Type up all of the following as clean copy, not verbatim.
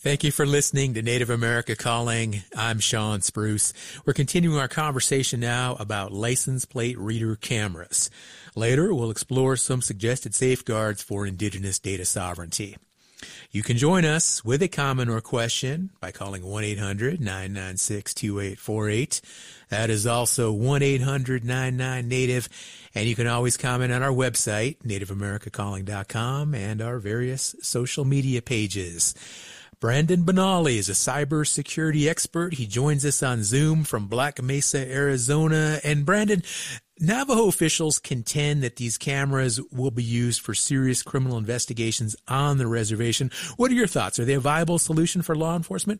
Thank you for listening to Native America Calling. I'm Sean Spruce. We're continuing our conversation now about license plate reader cameras. Later, we'll explore some suggested safeguards for indigenous data sovereignty. You can join us with a comment or question by calling 1-800-996-2848. That is also 1-800-99-NATIVE. And you can always comment on our website, nativeamericacalling.com, and our various social media pages. Brandon Benally is a cybersecurity expert. He joins us on Zoom from Black Mesa, Arizona. And Brandon, Navajo officials contend that these cameras will be used for serious criminal investigations on the reservation. What are your thoughts? Are they a viable solution for law enforcement?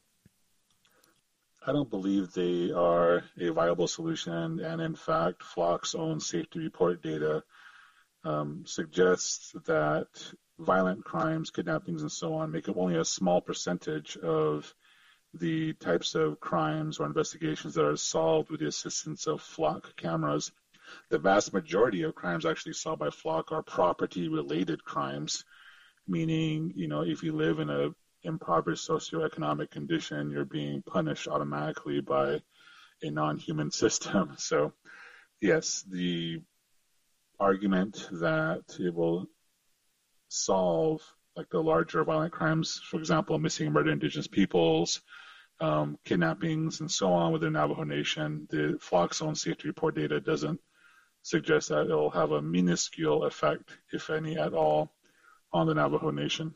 I don't believe they are a viable solution. And in fact, Flock's own safety report data suggests that violent crimes, kidnappings, and so on make up only a small percentage of the types of crimes or investigations that are solved with the assistance of Flock cameras. The vast majority of crimes actually solved by Flock are property-related crimes, meaning, if you live in a impoverished socioeconomic condition, you're being punished automatically by a non-human system. So, yes, the argument that it will solve like the larger violent crimes, for example, missing and murdered indigenous peoples, kidnappings, and so on within the Navajo Nation, the Flock's own safety report data doesn't suggest that it will have a minuscule effect, if any at all, on the Navajo Nation.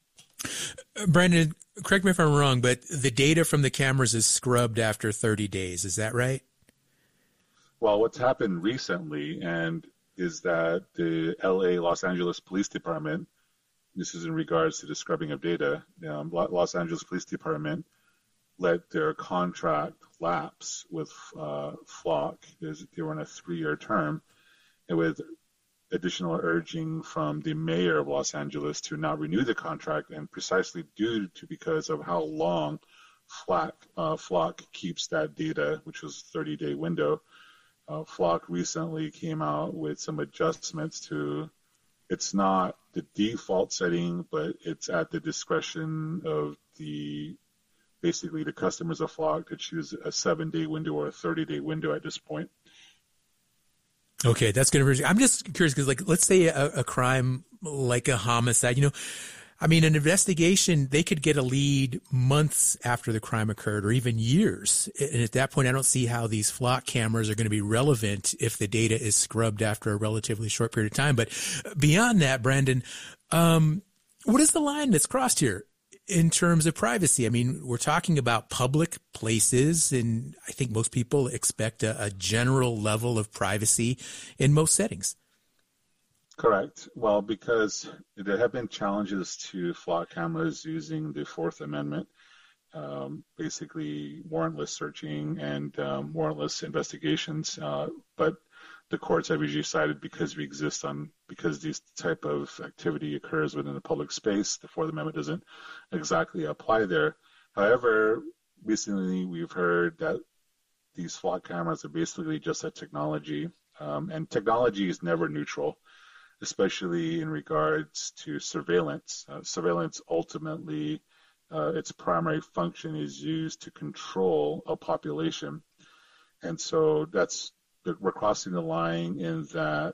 Brandon, correct me if I'm wrong, but the data from the cameras is scrubbed after 30 days. Is that right? Well, what's happened recently is that the LA Los Angeles Police Department, this is in regards to the scrubbing of data, Los Angeles Police Department let their contract lapse with Flock. They were on a 3-year term, and with additional urging from the mayor of Los Angeles to not renew the contract, and precisely because of how long Flock keeps that data, which was a 30-day window. Flock recently came out with some adjustments to, it's not the default setting, but it's at the discretion of basically the customers of Flock to choose a 7-day window or a 30-day window at this point. Okay, that's going to. I'm just curious because, let's say a crime like a homicide. An investigation, they could get a lead months after the crime occurred, or even years. And at that point, I don't see how these Flock cameras are going to be relevant if the data is scrubbed after a relatively short period of time. But beyond that, Brandon, what is the line that's crossed here in terms of privacy? We're talking about public places, and I think most people expect a general level of privacy in most settings. Correct. Well, because there have been challenges to Flock cameras using the Fourth Amendment, basically warrantless searching and warrantless investigations, but the courts have usually cited because this type of activity occurs within the public space, the Fourth Amendment doesn't exactly apply there. However, recently we've heard that these Flock cameras are basically just a technology, and technology is never neutral, especially in regards to surveillance. Surveillance ultimately, its primary function is used to control a population. And so we're crossing the line in that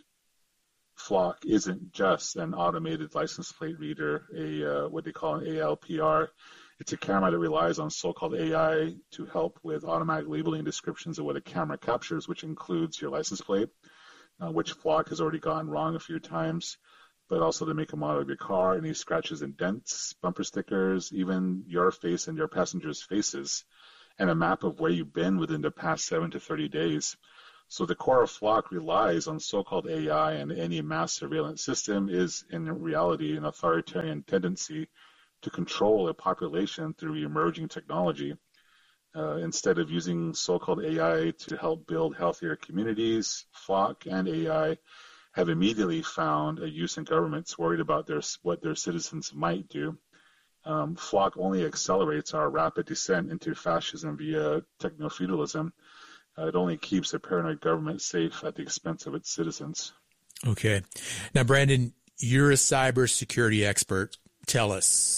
Flock isn't just an automated license plate reader, what they call an ALPR. It's a camera that relies on so-called AI to help with automatic labeling descriptions of what a camera captures, which includes your license plate, which Flock has already gotten wrong a few times, but also the make and model of your car, any scratches and dents, bumper stickers, even your face and your passengers' faces, and a map of where you've been within the past 7 to 30 days. So the core of Flock relies on so-called AI, and any mass surveillance system is in reality an authoritarian tendency to control a population through emerging technology. Instead of using so-called AI to help build healthier communities, Flock and AI have immediately found a use in governments worried about what their citizens might do. Flock only accelerates our rapid descent into fascism via techno-feudalism. It only keeps a paranoid government safe at the expense of its citizens. Okay. Now, Brandon, you're a cybersecurity expert. Tell us,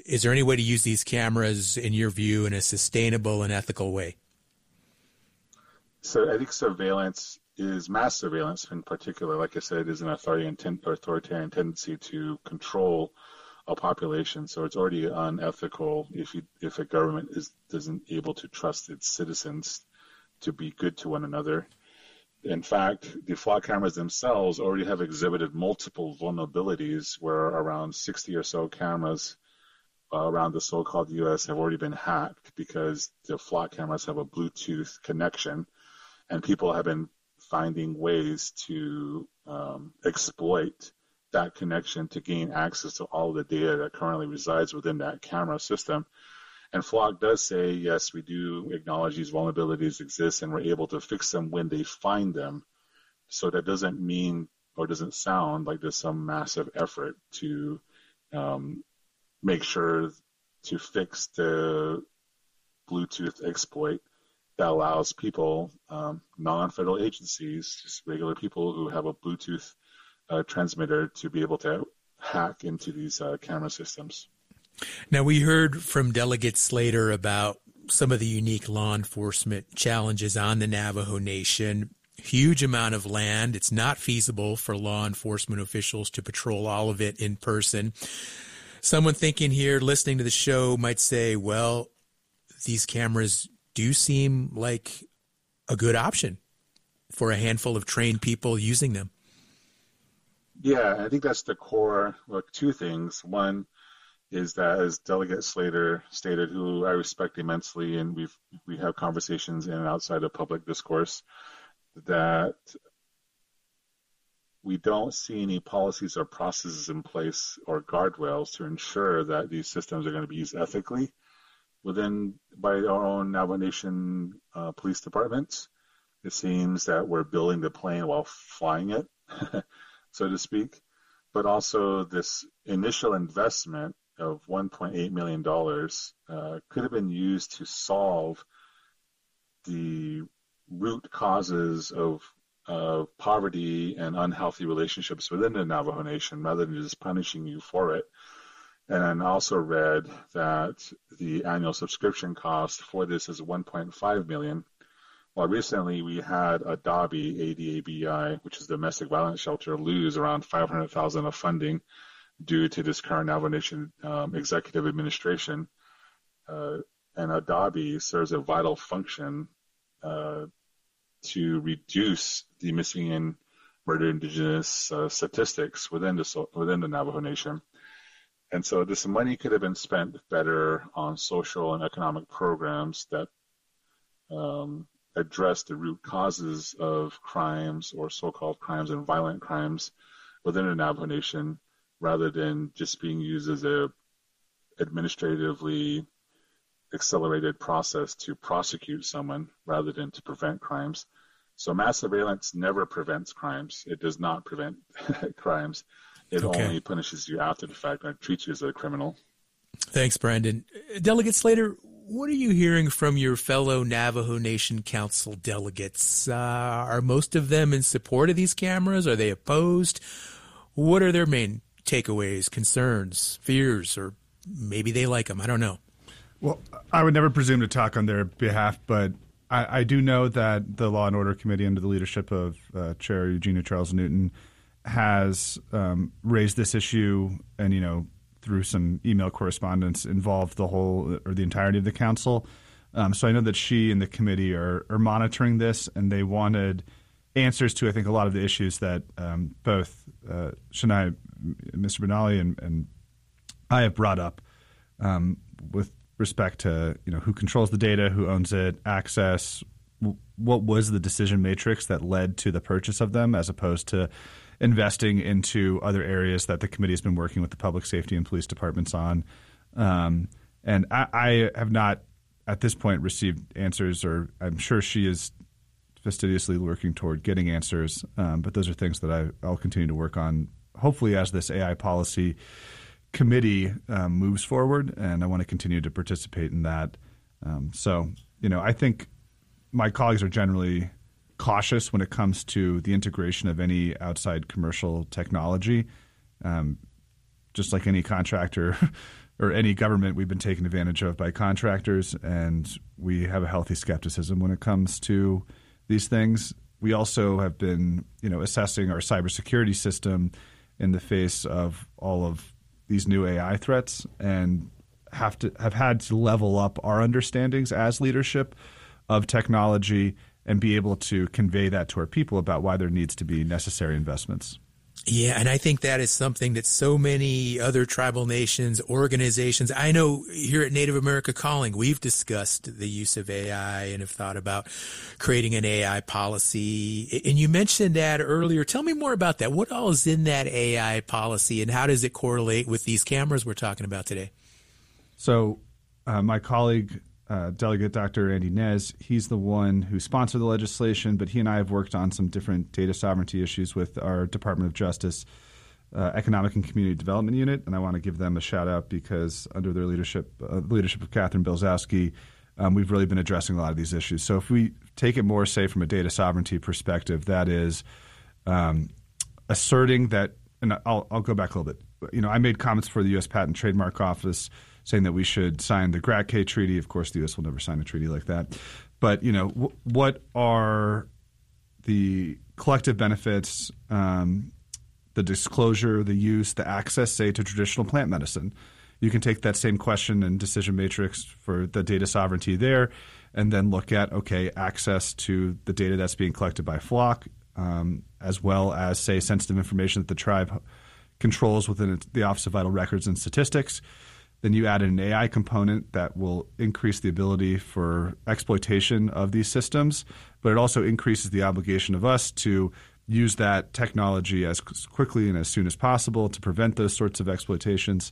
is there any way to use these cameras, in your view, in a sustainable and ethical way? So I think mass surveillance in particular, like I said, is an authoritarian tendency to control a population. So it's already unethical if a government isn't able to trust its citizens to be good to one another. In fact, the flock cameras themselves already have exhibited multiple vulnerabilities where around 60 or so cameras around the so-called U.S. have already been hacked because the flock cameras have a Bluetooth connection, and people have been finding ways to exploit that connection to gain access to all the data that currently resides within that camera system. And Flock does say, yes, we do acknowledge these vulnerabilities exist and we're able to fix them when they find them. So that doesn't mean or doesn't sound like there's some massive effort to make sure to fix the Bluetooth exploit that allows people, non-federal agencies, just regular people who have a Bluetooth transmitter, to be able to hack into these camera systems. Now, we heard from Delegate Slater about some of the unique law enforcement challenges on the Navajo Nation. Huge amount of land. It's not feasible for law enforcement officials to patrol all of it in person. Someone thinking here, listening to the show, might say, well, these cameras do seem like a good option for a handful of trained people using them. Yeah, I think that's the core. Look, two things. One is that, as Delegate Slater stated, who I respect immensely, and we have conversations in and outside of public discourse, that we don't see any policies or processes in place or guardrails to ensure that these systems are going to be used ethically by our own Navajo Nation police departments. It seems that we're building the plane while flying it, so to speak. But also, this initial investment of $1.8 million could have been used to solve the root causes of poverty and unhealthy relationships within the Navajo Nation, rather than just punishing you for it. And I also read that the annual subscription cost for this is $1.5 million. Well, recently we had ADABI, ADABI, which is the domestic violence shelter, lose around $500,000 of funding due to this current Navajo Nation executive administration. And ADABI serves a vital function to reduce the missing and murdered indigenous statistics within the Navajo Nation. And so this money could have been spent better on social and economic programs that address the root causes of crimes or so-called crimes and violent crimes within the Navajo Nation, rather than just being used as a administratively accelerated process to prosecute someone rather than to prevent crimes. So mass surveillance never prevents crimes. It does not prevent crimes. It only punishes you after the fact and treats you as a criminal. Thanks, Brandon. Delegate Slater, what are you hearing from your fellow Navajo Nation Council delegates? Are most of them in support of these cameras? Are they opposed? What are their main takeaways, concerns, fears, or maybe they like them? I don't know. Well, I would never presume to talk on their behalf, but I do know that the Law and Order Committee, under the leadership of Chair Eugenia Charles Newton, has raised this issue, and through some email correspondence involved the entirety of the council. So I know that she and the committee are monitoring this, and they wanted answers to, I think, a lot of the issues that both Shania, Mr. Benally, and I have brought up with respect to who controls the data, who owns it, access, what was the decision matrix that led to the purchase of them, as opposed to investing into other areas that the committee has been working with the public safety and police departments on. And I have not, at this point, received answers, or I'm sure she is fastidiously working toward getting answers. But those are things that I'll continue to work on, hopefully as this AI policy committee moves forward, and I want to continue to participate in that. So I think my colleagues are generally cautious when it comes to the integration of any outside commercial technology. just like any contractor or any government, we've been taken advantage of by contractors, and we have a healthy skepticism when it comes to these things. We also have been, assessing our cybersecurity system in the face of all of these new AI threats, and have had to level up our understandings as leadership of technology and be able to convey that to our people about why there needs to be necessary investments. Yeah, and I think that is something that so many other tribal nations, organizations, I know here at Native America Calling, we've discussed the use of AI and have thought about creating an AI policy. And you mentioned that earlier. Tell me more about that. What all is in that AI policy, and how does it correlate with these cameras we're talking about today? So my colleague, Delegate Dr. Andy Nez, he's the one who sponsored the legislation, but he and I have worked on some different data sovereignty issues with our Department of Justice Economic and Community Development Unit, and I want to give them a shout out because under their leadership of Catherine Bilzowski, we've really been addressing a lot of these issues. So if we take it more, say, from a data sovereignty perspective, that is asserting that, and I'll go back a little bit. I made comments for the U.S. Patent and Trademark Office saying that we should sign the GRATCA treaty. Of course, the U.S. will never sign a treaty like that. But, what are the collective benefits, the disclosure, the use, the access, say, to traditional plant medicine? You can take that same question and decision matrix for the data sovereignty there and then look at, access to the data that's being collected by Flock, as well as, say, sensitive information that the tribe controls within the Office of Vital Records and Statistics. Then you add an AI component that will increase the ability for exploitation of these systems, but it also increases the obligation of us to use that technology as quickly and as soon as possible to prevent those sorts of exploitations.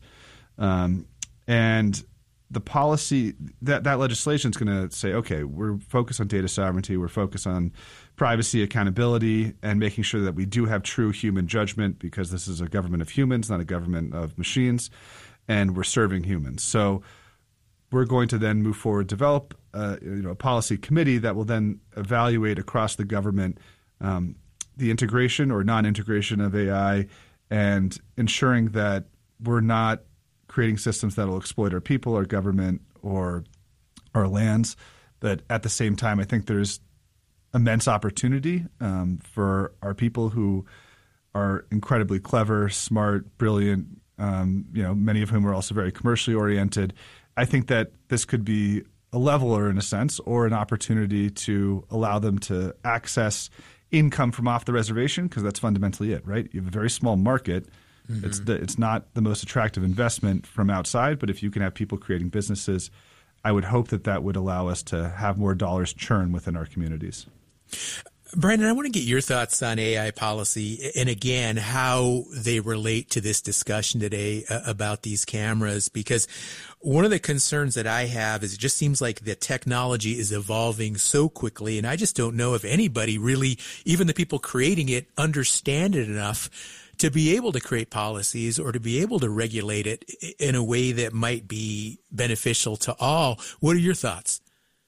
And the policy, that legislation is going to say, we're focused on data sovereignty, we're focused on privacy, accountability, and making sure that we do have true human judgment, because this is a government of humans, not a government of machines. And we're serving humans. So we're going to then move forward, develop a policy committee that will then evaluate across the government the integration or non-integration of AI, and ensuring that we're not creating systems that will exploit our people, our government, or our lands. But at the same time, I think there's immense opportunity for our people who are incredibly clever, smart, brilliant, many of whom are also very commercially oriented. I think that this could be a leveler in a sense, or an opportunity to allow them to access income from off the reservation, because that's fundamentally it, right? You have a very small market. Mm-hmm. It's not the most attractive investment from outside, but if you can have people creating businesses, I would hope that would allow us to have more dollars churn within our communities. Brandon, I want to get your thoughts on AI policy and, again, how they relate to this discussion today about these cameras, because one of the concerns that I have is it just seems like the technology is evolving so quickly, and I just don't know if anybody really, even the people creating it, understand it enough to be able to create policies or to be able to regulate it in a way that might be beneficial to all. What are your thoughts?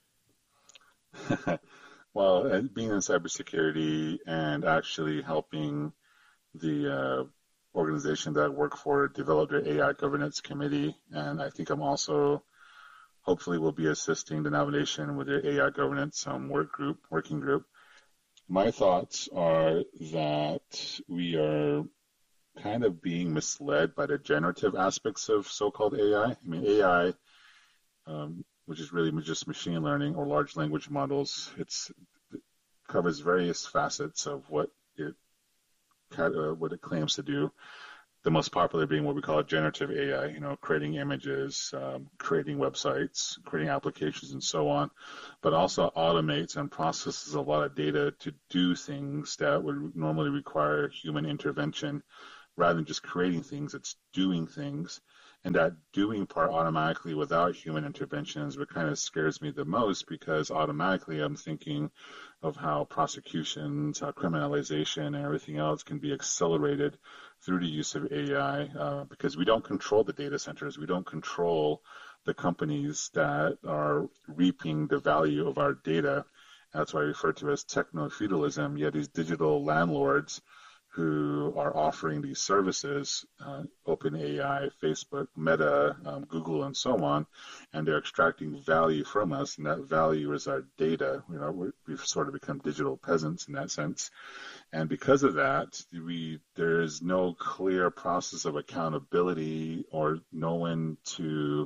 Well, being in cybersecurity and actually helping the organization that I work for develop their AI governance committee, and I think I'm also hopefully will be assisting the nomination with their AI governance working group. My thoughts are that we are kind of being misled by the generative aspects of so-called AI. I mean, AI, which is really just machine learning or large language models, it covers various facets of what it claims to do. The most popular being what we call generative AI, creating images, creating websites, creating applications, and so on, but also automates and processes a lot of data to do things that would normally require human intervention. Rather than just creating things, it's doing things. And that doing part automatically without human intervention is what kind of scares me the most, because automatically I'm thinking of how prosecutions, how criminalization, and everything else can be accelerated through the use of AI, because we don't control the data centers. We don't control the companies that are reaping the value of our data. That's what I refer to as techno-feudalism. Yet these digital landlords who are offering these services, OpenAI, Facebook, Meta, Google, and so on, and they're extracting value from us, and that value is our data. We've sort of become digital peasants in that sense. And because of that, there is no clear process of accountability or no one to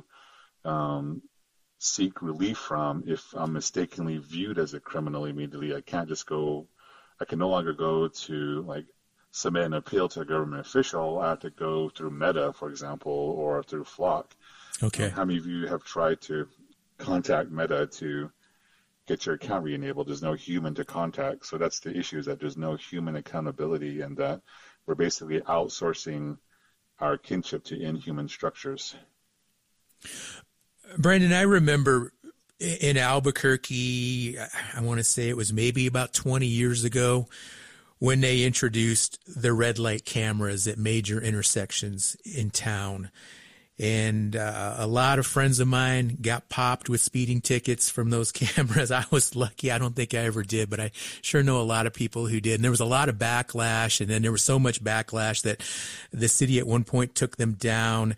seek relief from if I'm mistakenly viewed as a criminal immediately. I can no longer go to submit an appeal to a government official. I have to go through Meta, for example, or through Flock. Okay. How many of you have tried to contact Meta to get your account re-enabled? There's no human to contact. So that's the issue, is that there's no human accountability, and that we're basically outsourcing our kinship to inhuman structures. Brandon, I remember in Albuquerque, I want to say it was maybe about 20 years ago, when they introduced the red light cameras at major intersections in town. And a lot of friends of mine got popped with speeding tickets from those cameras. I was lucky. I don't think I ever did, but I sure know a lot of people who did. And there was a lot of backlash, and then there was so much backlash that the city at one point took them down.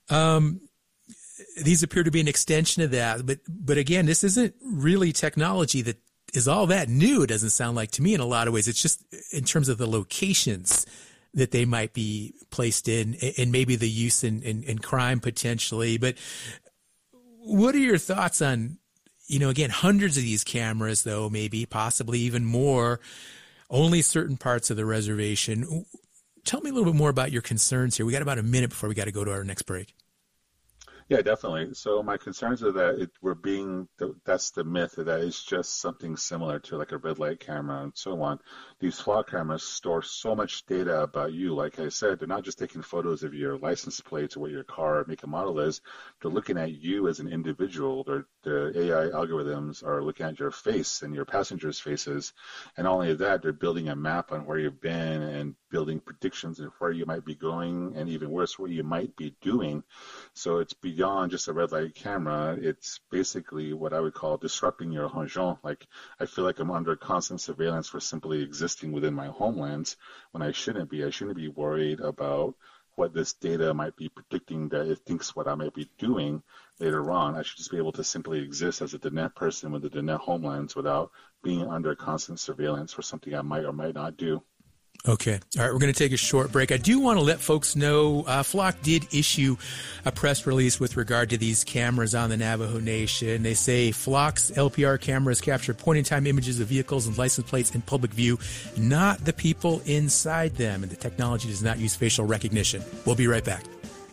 These appear to be an extension of that. But again, this isn't really technology that is all that new, it doesn't sound like to me in a lot of ways. It's just in terms of the locations that they might be placed in, and maybe the use in crime potentially. But what are your thoughts on, again, hundreds of these cameras, though, maybe possibly even more, only certain parts of the reservation? Tell me a little bit more about your concerns here. We got about a minute before we got to go to our next break. Yeah, definitely. So my concerns are that that's the myth, that it's just something similar to like a red light camera and so on. These Flock cameras store so much data about you. Like I said, they're not just taking photos of your license plates or what your car make and model is. They're looking at you as an individual. The AI algorithms are looking at your face and your passengers' faces. And not only that, they're building a map on where you've been and building predictions of where you might be going, and even worse, what you might be doing. So it's beyond just a red light camera. It's basically what I would call disrupting your région. Like, I feel like I'm under constant surveillance for simply existing within my homelands when I shouldn't be. I shouldn't be worried about what this data might be predicting that it thinks what I might be doing later on. I should just be able to simply exist as a Diné person with the Diné homelands without being under constant surveillance for something I might or might not do. Okay. All right. We're going to take a short break. I do want to let folks know Flock did issue a press release with regard to these cameras on the Navajo Nation. They say Flock's LPR cameras capture point-in-time images of vehicles and license plates in public view, not the people inside them. And the technology does not use facial recognition. We'll be right back.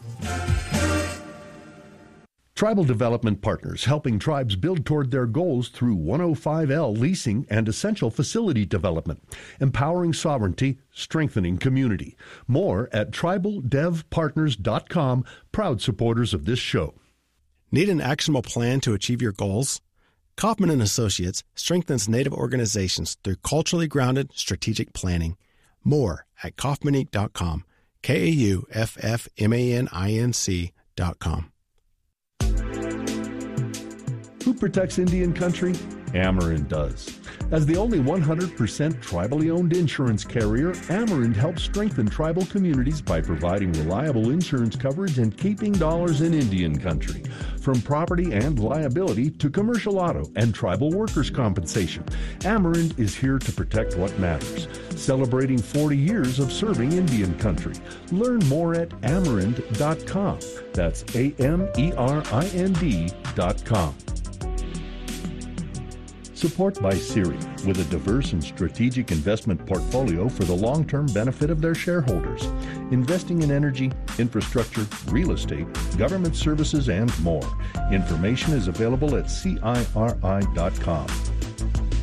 Tribal Development Partners, helping tribes build toward their goals through 105L leasing and essential facility development, empowering sovereignty, strengthening community. More at tribaldevpartners.com, proud supporters of this show. Need an actionable plan to achieve your goals? Kaufman & Associates strengthens Native organizations through culturally grounded strategic planning. More at kaufmaninc.com, KAUFFMANINC.com. Who protects Indian country? Amerind does. As the only 100% tribally owned insurance carrier, Amerind helps strengthen tribal communities by providing reliable insurance coverage and keeping dollars in Indian country. From property and liability to commercial auto and tribal workers' compensation, Amerind is here to protect what matters. Celebrating 40 years of serving Indian country. Learn more at Amerind.com. That's AMERIND.com. Support by Siri, with a diverse and strategic investment portfolio for the long-term benefit of their shareholders. Investing in energy, infrastructure, real estate, government services, and more. Information is available at CIRI.com.